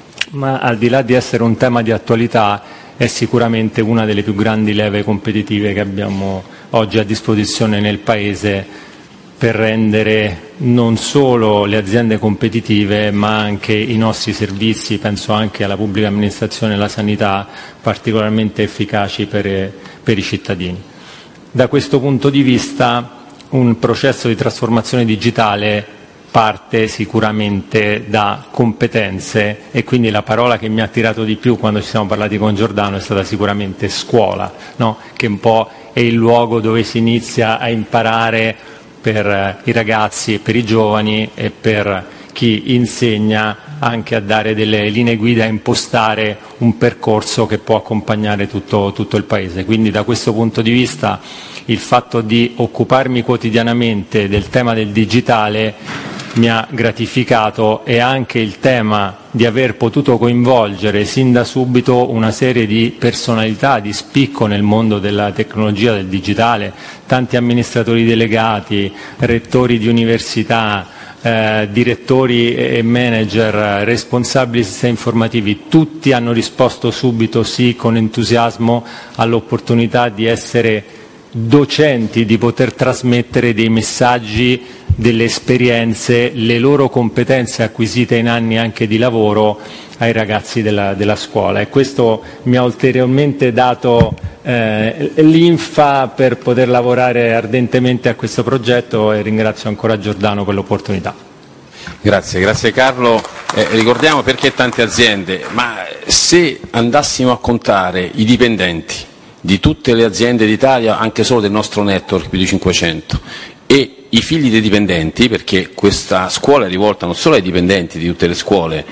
ma al di là di essere un tema di attualità è sicuramente una delle più grandi leve competitive che abbiamo oggi a disposizione nel Paese per rendere non solo le aziende competitive, ma anche i nostri servizi, penso anche alla pubblica amministrazione e alla sanità, particolarmente efficaci per, per i cittadini. Da questo punto di vista un processo di trasformazione digitale parte sicuramente da competenze, e quindi la parola che mi ha attirato di più quando ci siamo parlati con Giordano è stata sicuramente scuola, no? Che un po' è il luogo dove si inizia a imparare per i ragazzi e per i giovani, e per chi insegna anche a dare delle linee guida, a impostare un percorso che può accompagnare tutto, tutto il Paese. Quindi da questo punto di vista il fatto di occuparmi quotidianamente del tema del digitale mi ha gratificato, e anche il tema di aver potuto coinvolgere sin da subito una serie di personalità di spicco nel mondo della tecnologia, del digitale, tanti amministratori delegati, rettori di università, eh, direttori e manager, responsabili di sistemi informativi, tutti hanno risposto subito sì, con entusiasmo, all'opportunità di essere docenti, di poter trasmettere dei messaggi, delle esperienze, le loro competenze acquisite in anni anche di lavoro ai ragazzi della, della scuola, e questo mi ha ulteriormente dato eh, linfa per poter lavorare ardentemente a questo progetto, e ringrazio ancora Giordano per l'opportunità. Grazie, grazie Carlo. Eh, ricordiamo perché tante aziende, ma se andassimo a contare i dipendenti di tutte le aziende d'Italia, anche solo del nostro network, più di cinquecento, e i figli dei dipendenti, perché questa scuola è rivolta non solo ai dipendenti di tutte le scuole,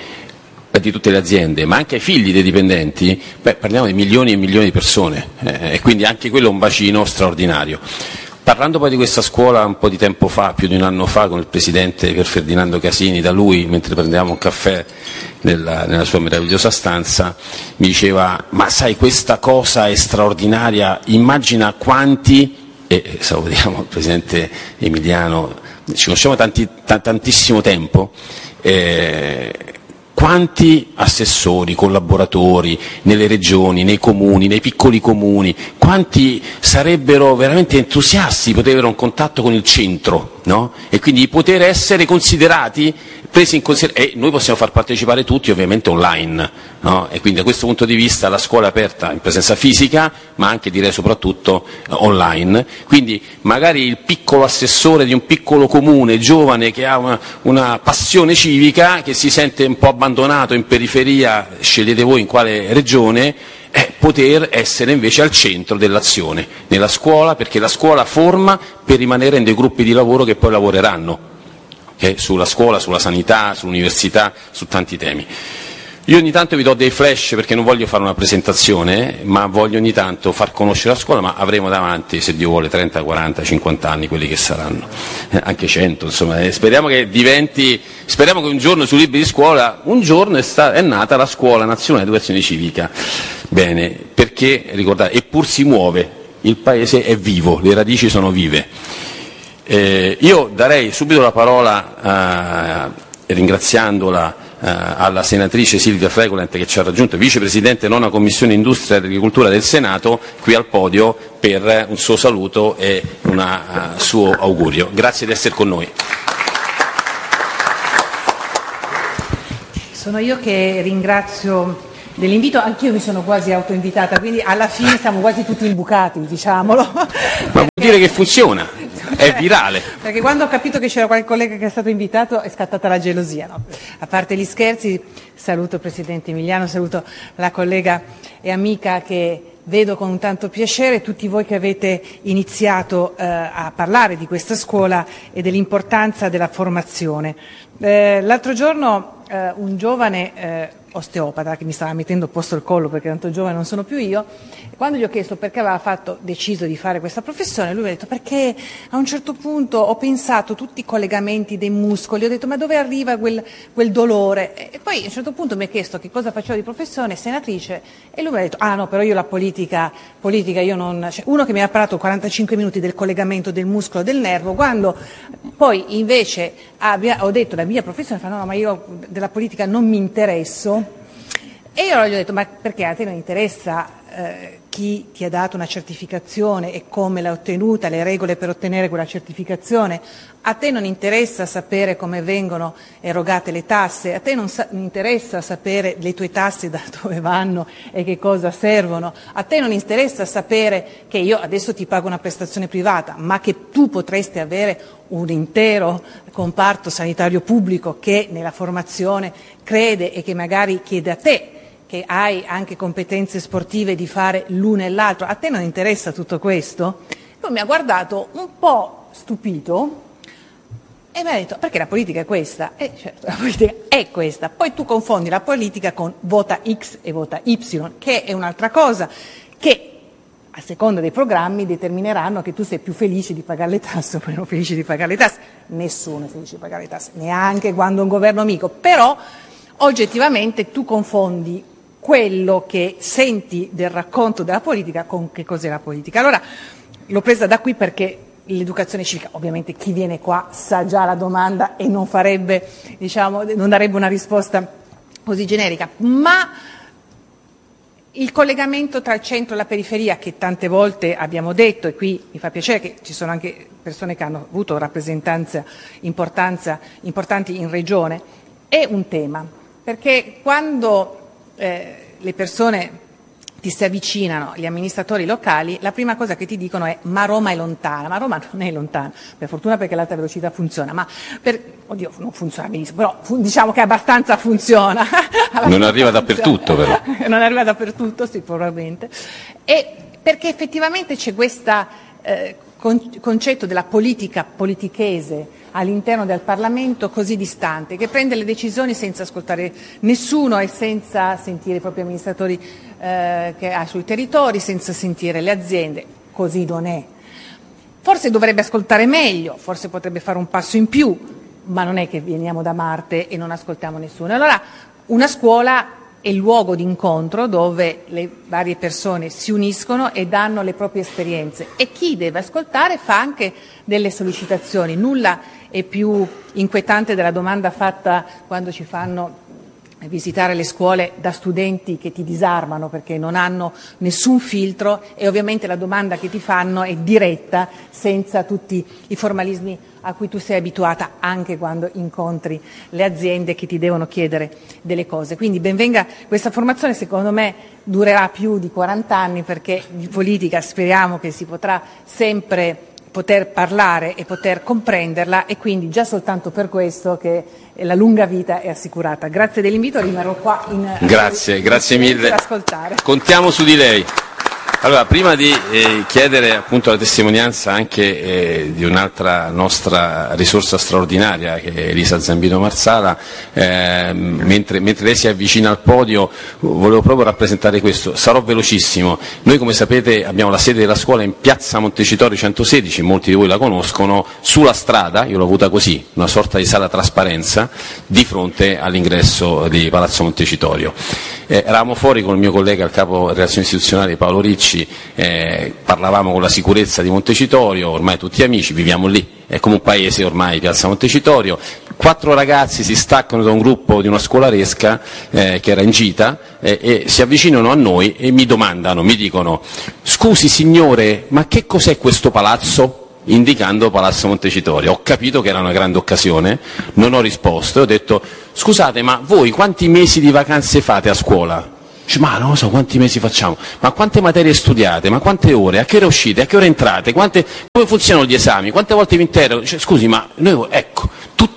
di tutte le aziende, ma anche ai figli dei dipendenti, beh, parliamo di milioni e milioni di persone, eh, e quindi anche quello è un bacino straordinario. Parlando poi di questa scuola un po' di tempo fa, più di un anno fa, con il presidente Pier Ferdinando Casini, da lui, mentre prendevamo un caffè nella, nella sua meravigliosa stanza, mi diceva: ma sai, questa cosa è straordinaria, immagina quanti, e salutiamo il presidente Emiliano, ci conosciamo tanti, t- tantissimo tempo, eh, quanti assessori, collaboratori nelle regioni, nei comuni, nei piccoli comuni, quanti sarebbero veramente entusiasti di poter avere un contatto con il centro, no? E quindi di poter essere considerati, presi in considerazione, e noi possiamo far partecipare tutti ovviamente online, no? E quindi da questo punto di vista la scuola è aperta in presenza fisica, ma anche, direi, soprattutto eh, online. Quindi magari il piccolo assessore di un piccolo comune, giovane, che ha una, una passione civica, che si sente un po' abbandonato in periferia, scegliete voi in quale regione, eh, poter essere invece al centro dell'azione, nella scuola, perché la scuola forma per rimanere in dei gruppi di lavoro che poi lavoreranno, okay? Sulla scuola, sulla sanità, sull'università, su tanti temi. Io ogni tanto vi do dei flash, perché non voglio fare una presentazione, ma voglio ogni tanto far conoscere la scuola, ma avremo davanti, se Dio vuole, trenta, quaranta, cinquanta anni, quelli che saranno, eh, anche cento, insomma, e speriamo che diventi, speriamo che un giorno sui libri di scuola, un giorno è, sta, è nata la Scuola Nazionale di Educazione Civica. Bene, perché, ricordate, eppur si muove, il Paese è vivo, le radici sono vive. Eh, io darei subito la parola, eh, ringraziandola, Uh, alla senatrice Silvia Fregolent, che ci ha raggiunto, vicepresidente nona Commissione Industria e Agricoltura del Senato, qui al podio per un suo saluto e un uh, suo augurio. Grazie di essere con noi. Sono io che ringrazio dell'invito, anch'io mi sono quasi autoinvitata, quindi alla fine siamo quasi tutti imbucati, diciamolo. Ma vuol dire che funziona? È virale. Perché quando ho capito che c'era qualche collega che è stato invitato è scattata la gelosia, no? A parte gli scherzi, saluto il Presidente Emiliano, saluto la collega e amica che vedo con tanto piacere tutti voi che avete iniziato eh, a parlare di questa scuola e dell'importanza della formazione. Eh, l'altro giorno eh, un giovane eh, osteopata che mi stava mettendo a posto il collo perché tanto giovane non sono più io, quando gli ho chiesto perché aveva fatto, deciso di fare questa professione, lui mi ha detto perché a un certo punto ho pensato tutti i collegamenti dei muscoli, ho detto ma dove arriva quel, quel dolore, e poi a un certo punto mi ha chiesto che cosa facevo di professione, senatrice, e lui mi ha detto ah no, però io la politica, politica io non, cioè, uno che mi ha parlato quarantacinque minuti del collegamento del muscolo del nervo, quando poi invece abbia, ho detto la mia professione, fa no, no ma io della politica non mi interesso. E io gli ho detto, ma perché a te non interessa eh, chi ti ha dato una certificazione e come l'ha ottenuta, le regole per ottenere quella certificazione? A te non interessa sapere come vengono erogate le tasse? A te non, sa- non interessa sapere le tue tasse da dove vanno e che cosa servono? A te non interessa sapere che io adesso ti pago una prestazione privata, ma che tu potresti avere un intero comparto sanitario pubblico che nella formazione crede e che magari chiede a te, che hai anche competenze sportive di fare l'uno e l'altro, a te non interessa tutto questo? Lui mi ha guardato un po' stupito e mi ha detto perché la politica è questa? E certo, la politica è questa, poi tu confondi la politica con vota X e vota Y, che è un'altra cosa, che a seconda dei programmi determineranno che tu sei più felice di pagare le tasse o meno felice di pagare le tasse. Nessuno è felice di pagare le tasse, neanche quando è un governo amico, però oggettivamente tu confondi quello che senti del racconto della politica con che cos'è la politica. Allora l'ho presa da qui perché l'educazione civica, ovviamente chi viene qua sa già la domanda e non farebbe, diciamo, non darebbe una risposta così generica, ma il collegamento tra il centro e la periferia, che tante volte abbiamo detto, e qui mi fa piacere che ci sono anche persone che hanno avuto rappresentanza importanza, importanti in regione, è un tema, perché quando eh, le persone ti si avvicinano, gli amministratori locali, la prima cosa che ti dicono è ma Roma è lontana, ma Roma non è lontana, per fortuna perché l'alta velocità funziona, ma per, oddio non funziona benissimo, però fu, diciamo che abbastanza funziona. abbastanza non arriva dappertutto però. Non arriva dappertutto, sì, probabilmente, e perché effettivamente c'è questo eh, con, concetto della politica politichese all'interno del Parlamento così distante, che prende le decisioni senza ascoltare nessuno e senza sentire i propri amministratori eh, che ha sui territori, senza sentire le aziende. Così non è. Forse dovrebbe ascoltare meglio, forse potrebbe fare un passo in più, ma non è che veniamo da Marte e non ascoltiamo nessuno. Allora una scuola è il luogo di incontro dove le varie persone si uniscono e danno le proprie esperienze, e chi deve ascoltare fa anche delle sollecitazioni. Nulla è più inquietante della domanda fatta quando ci fanno visitare le scuole da studenti che ti disarmano perché non hanno nessun filtro, e ovviamente la domanda che ti fanno è diretta, senza tutti i formalismi a cui tu sei abituata anche quando incontri le aziende che ti devono chiedere delle cose. Quindi ben venga questa formazione, secondo me durerà più di quaranta anni, perché di politica speriamo che si potrà sempre poter parlare e poter comprenderla, e quindi già soltanto per questo che la lunga vita è assicurata. Grazie dell'invito, rimarrò qua in Grazie, in grazie mille. Per ascoltare. Contiamo su di lei. Allora, prima di eh, chiedere appunto la testimonianza anche eh, di un'altra nostra risorsa straordinaria, che è Elisa Zambino Marsala, eh, mentre, mentre lei si avvicina al podio, volevo proprio rappresentare questo. Sarò velocissimo. Noi, come sapete, abbiamo la sede della scuola in piazza Montecitorio centosedici, molti di voi la conoscono, sulla strada, io l'ho avuta così, una sorta di sala trasparenza, di fronte all'ingresso di Palazzo Montecitorio. Eh, eravamo fuori con il mio collega, il capo relazioni istituzionali Paolo Ricci, eh, parlavamo con la sicurezza di Montecitorio, ormai tutti amici, viviamo lì, è come un paese ormai piazza Montecitorio. Quattro ragazzi si staccano da un gruppo di una scolaresca eh, che era in gita eh, e si avvicinano a noi e mi domandano, mi dicono: scusi signore, ma che cos'è questo palazzo? Indicando Palazzo Montecitorio. Ho capito che era una grande occasione, non ho risposto, ho detto: scusate, ma voi quanti mesi di vacanze fate a scuola? Dice, ma non lo so quanti mesi facciamo, ma quante materie studiate, ma quante ore, a che ora uscite, a che ora entrate, quante, come funzionano gli esami, quante volte vi interrogo? Dice, scusi, ma noi, ecco, tutti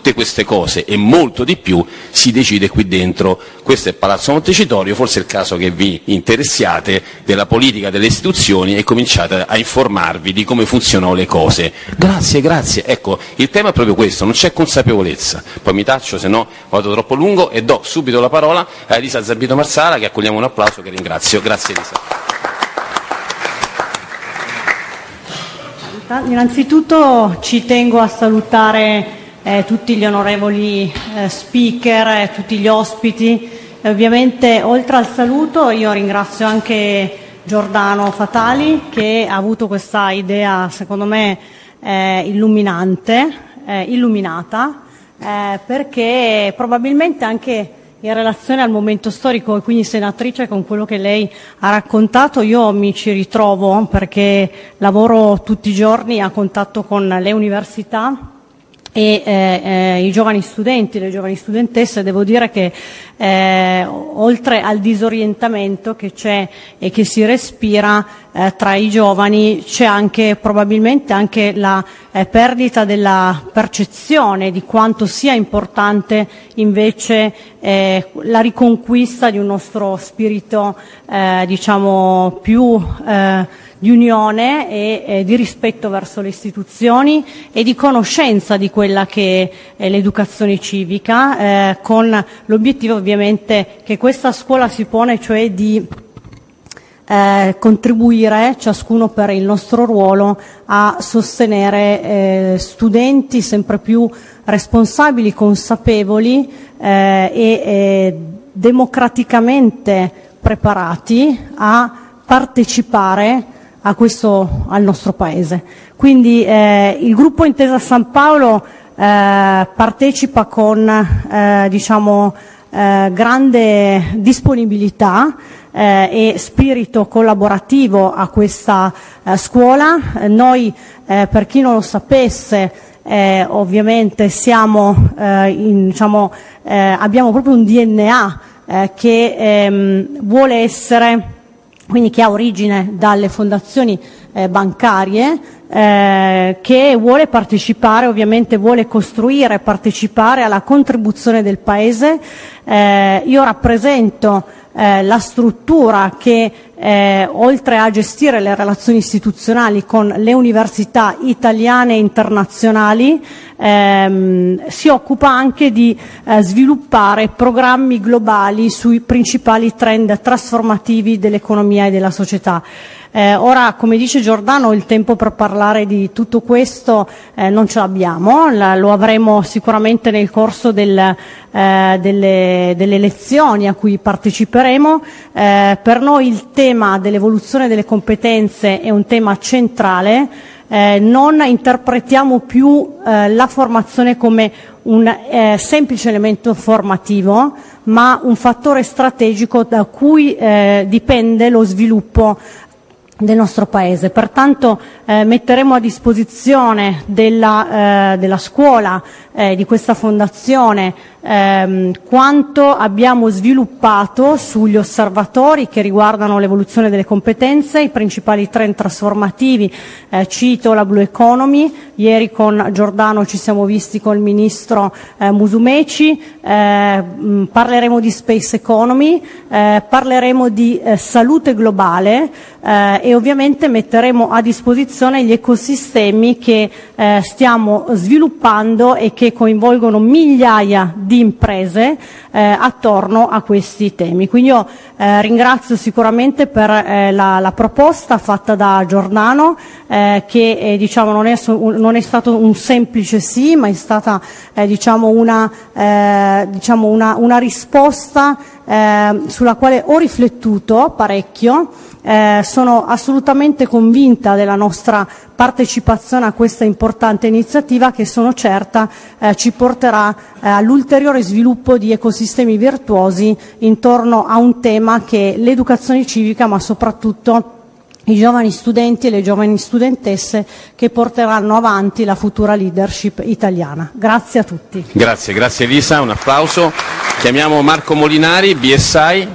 tutte queste cose e molto di più si decide qui dentro. Questo è Palazzo Montecitorio, forse è il caso che vi interessiate della politica delle istituzioni e cominciate a informarvi di come funzionano le cose. Grazie, grazie. Ecco, il tema è proprio questo, non c'è consapevolezza. Poi mi taccio, se no vado troppo lungo, e do subito la parola a Elisa Zambito Marsala, che accogliamo un applauso, che ringrazio. Grazie Elisa. Innanzitutto ci tengo a salutare eh, tutti gli onorevoli eh, speaker, eh, tutti gli ospiti. E ovviamente oltre al saluto io ringrazio anche Giordano Fatali, che ha avuto questa idea secondo me eh, illuminante, eh, illuminata, eh, perché probabilmente anche in relazione al momento storico, e quindi senatrice, con quello che lei ha raccontato, io mi ci ritrovo, perché lavoro tutti i giorni a contatto con le università e eh, eh, i giovani studenti, le giovani studentesse. Devo dire che eh, oltre al disorientamento che c'è e che si respira eh, tra i giovani, c'è anche probabilmente anche la eh, perdita della percezione di quanto sia importante invece eh, la riconquista di un nostro spirito eh, diciamo più eh, di unione e eh, di rispetto verso le istituzioni e di conoscenza di quella che è l'educazione civica, eh, con l'obiettivo ovviamente che questa scuola si pone, cioè di eh, contribuire, ciascuno per il nostro ruolo, a sostenere eh, studenti sempre più responsabili, consapevoli eh, e eh, democraticamente preparati a partecipare a questo, al nostro Paese. Quindi eh, il gruppo Intesa San Paolo eh, partecipa con eh, diciamo eh, grande disponibilità eh, e spirito collaborativo a questa eh, scuola. Eh, noi, eh, per chi non lo sapesse, eh, ovviamente siamo eh, in, diciamo eh, abbiamo proprio un D N A eh, che ehm, vuole essere, quindi che ha origine dalle fondazioni eh, bancarie, eh, che vuole partecipare, ovviamente vuole costruire e partecipare alla contribuzione del Paese. Eh, io rappresento eh, la struttura che eh, oltre a gestire le relazioni istituzionali con le università italiane e internazionali, ehm, si occupa anche di eh, sviluppare programmi globali sui principali trend trasformativi dell'economia e della società. Eh, ora, come dice Giordano, il tempo per parlare di tutto questo eh, non ce l'abbiamo, la, lo avremo sicuramente nel corso del, eh, delle, delle lezioni a cui parteciperemo. Eh, per noi il tema dell'evoluzione delle competenze è un tema centrale. Eh, non interpretiamo più eh, la formazione come un eh, semplice elemento formativo, ma un fattore strategico da cui eh, dipende lo sviluppo del nostro Paese. Pertanto eh, metteremo a disposizione della, eh, della scuola, eh, di questa fondazione, ehm, quanto abbiamo sviluppato sugli osservatori che riguardano l'evoluzione delle competenze, i principali trend trasformativi. Eh, cito la Blue Economy. Ieri con Giordano ci siamo visti col ministro eh, Musumeci, eh, mh, parleremo di Space Economy, eh, parleremo di eh, salute globale eh, e ovviamente metteremo a disposizione gli ecosistemi che eh, stiamo sviluppando e che coinvolgono migliaia di imprese eh, attorno a questi temi. Quindi io eh, ringrazio sicuramente per eh, la, la proposta fatta da Giordano, eh, che eh, diciamo non è, non è stato un semplice sì, ma è stata eh, diciamo una, eh, diciamo una, una risposta eh, sulla quale ho riflettuto parecchio. Eh, sono assolutamente convinta della nostra partecipazione a questa importante iniziativa, che sono certa eh, ci porterà eh, all'ulteriore sviluppo di ecosistemi virtuosi intorno a un tema che è l'educazione civica, ma soprattutto i giovani studenti e le giovani studentesse che porteranno avanti la futura leadership italiana. Grazie a tutti. Grazie, grazie Elisa, un applauso. Chiamiamo Marco Molinari, B S I.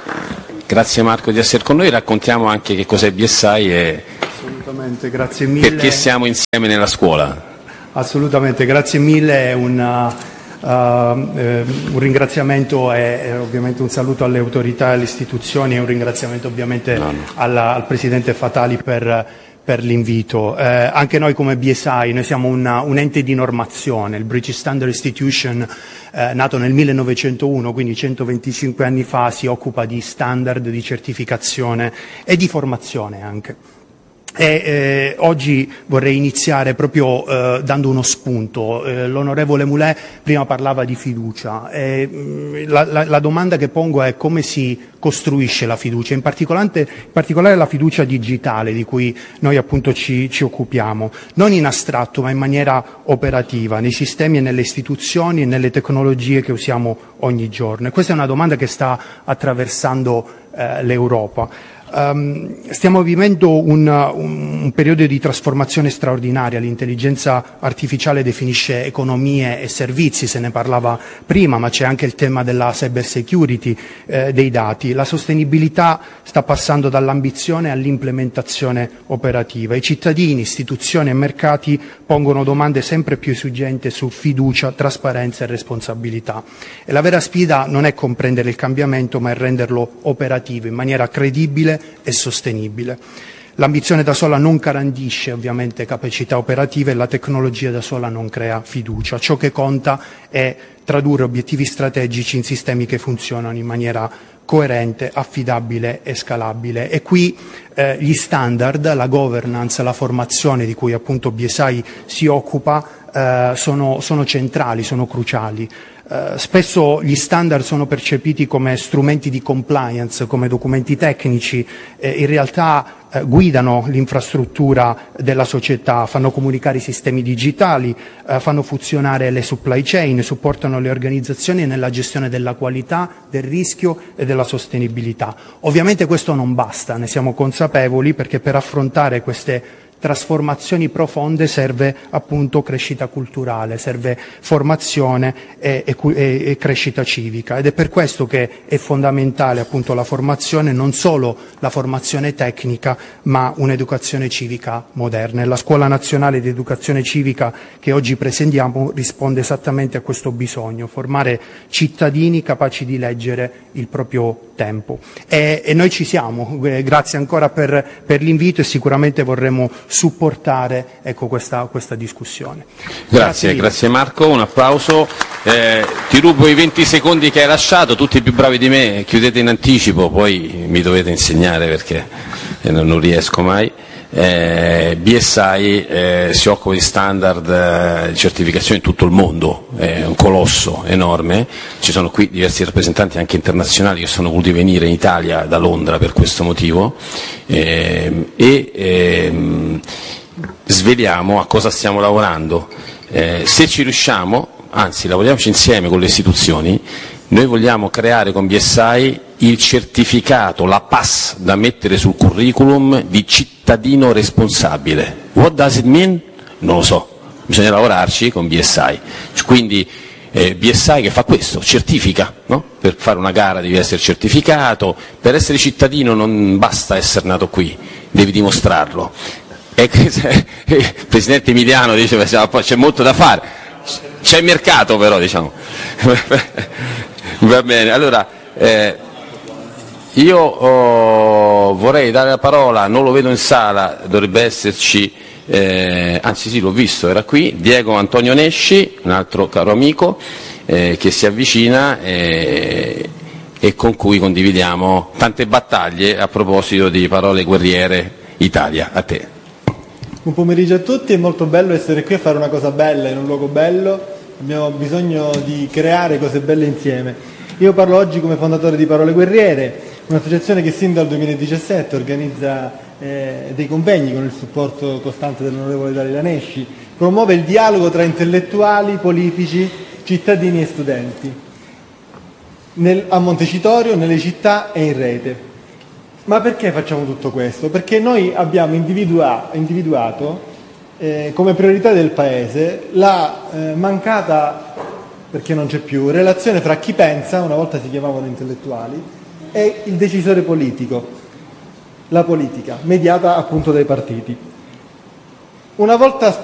Grazie Marco di essere con noi, raccontiamo anche che cos'è B S I e Assolutamente, grazie mille. Perché siamo insieme nella scuola. assolutamente, grazie mille. Una, Uh, eh, un ringraziamento e, e ovviamente un saluto alle autorità e alle istituzioni e un ringraziamento ovviamente no, no. Alla, al Presidente Fatali per, per l'invito. Eh, anche noi come B S I, noi siamo una, un ente di normazione, il British Standard Institution, eh, nato nel millenovecentouno, quindi centoventicinque anni fa, si occupa di standard, di certificazione e di formazione anche. E eh, oggi vorrei iniziare proprio eh, dando uno spunto. Eh, l'onorevole Moulet prima parlava di fiducia. E, mh, la, la, la domanda che pongo è come si costruisce la fiducia, in particolare, in particolare la fiducia digitale di cui noi appunto ci, ci occupiamo, non in astratto ma in maniera operativa, nei sistemi e nelle istituzioni e nelle tecnologie che usiamo ogni giorno. E questa è una domanda che sta attraversando eh, l'Europa. Um, stiamo vivendo un, un, un periodo di trasformazione straordinaria. L'intelligenza artificiale definisce economie e servizi, se ne parlava prima, ma c'è anche il tema della cyber security eh, dei dati. La sostenibilità sta passando dall'ambizione all'implementazione operativa. I cittadini, istituzioni e mercati pongono domande sempre più esigenti su fiducia, trasparenza e responsabilità. E la vera sfida non è comprendere il cambiamento, ma è renderlo operativo in maniera credibile e sostenibile. L'ambizione da sola non garantisce ovviamente capacità operative e la tecnologia da sola non crea fiducia. Ciò che conta è tradurre obiettivi strategici in sistemi che funzionano in maniera coerente, affidabile e scalabile. E qui eh, gli standard, la governance, la formazione di cui appunto B S I si occupa eh, sono, sono centrali, sono cruciali. Uh, spesso gli standard sono percepiti come strumenti di compliance, come documenti tecnici, eh, in realtà eh, guidano l'infrastruttura della società, fanno comunicare i sistemi digitali, eh, fanno funzionare le supply chain, supportano le organizzazioni nella gestione della qualità, del rischio e della sostenibilità. Ovviamente questo non basta, ne siamo consapevoli, perché per affrontare queste trasformazioni profonde serve appunto crescita culturale, serve formazione e, e, e crescita civica, ed è per questo che è fondamentale appunto la formazione, non solo la formazione tecnica ma un'educazione civica moderna, e la Scuola Nazionale di Educazione Civica che oggi presentiamo risponde esattamente a questo bisogno: formare cittadini capaci di leggere il proprio tempo. E, e noi ci siamo, grazie ancora per, per l'invito, e sicuramente vorremmo supportare ecco, questa, questa discussione. Grazie, grazie, grazie Marco, un applauso. Eh, ti rubo i venti secondi che hai lasciato, tutti più bravi di me, chiudete in anticipo, poi mi dovete insegnare perché eh, non riesco mai. Eh, B S I eh, si occupa di standard eh, di certificazione in tutto il mondo, è un colosso enorme, ci sono qui diversi rappresentanti anche internazionali che sono voluti venire in Italia da Londra per questo motivo, eh, e eh, sveliamo a cosa stiamo lavorando. Eh, se ci riusciamo, anzi lavoriamoci insieme con le istituzioni, noi vogliamo creare con B S I il certificato, la pass da mettere sul curriculum di cittadino responsabile. What does it mean? Non lo so, bisogna lavorarci con B S I. Quindi eh, B S I che fa questo, certifica, no? Per fare una gara devi essere certificato, per essere cittadino non basta essere nato qui, devi dimostrarlo. E il Presidente Emiliano dice che c'è molto da fare, c'è il mercato però, diciamo. Va bene, allora eh, io oh, vorrei dare la parola, non lo vedo in sala, dovrebbe esserci, eh, anzi sì l'ho visto, era qui, Diego Antonio Nesci, un altro caro amico eh, che si avvicina eh, e con cui condividiamo tante battaglie a proposito di Parole Guerriere Italia. A te. Buon pomeriggio a tutti, è molto bello essere qui a fare una cosa bella in un luogo bello, abbiamo bisogno di creare cose belle insieme. Io parlo oggi come fondatore di Parole Guerriere, un'associazione che sin dal duemiladiciassette organizza eh, dei convegni con il supporto costante dell'onorevole Dalila Nesci, promuove il dialogo tra intellettuali, politici, cittadini e studenti, nel, a Montecitorio, nelle città e in rete. Ma perché facciamo tutto questo? Perché noi abbiamo individua- individuato eh, come priorità del Paese la eh, mancata, perché non c'è più, relazione fra chi pensa, una volta si chiamavano intellettuali, e il decisore politico, la politica, mediata appunto dai partiti. Una volta